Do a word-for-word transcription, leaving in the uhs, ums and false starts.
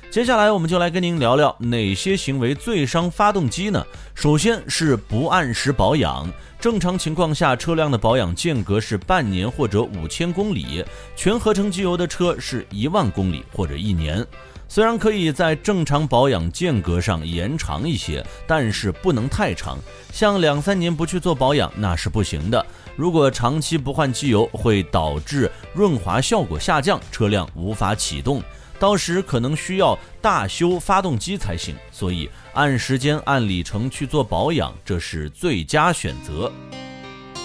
接下来我们就来跟您聊聊哪些行为最伤发动机呢？首先是不按时保养。正常情况下，车辆的保养间隔是半年或者五千公里，全合成机油的车是一万公里或者一年。虽然可以在正常保养间隔上延长一些，但是不能太长，像两三年不去做保养那是不行的。如果长期不换机油，会导致润滑效果下降，车辆无法启动，到时可能需要大修发动机才行。所以按时间按里程去做保养，这是最佳选择。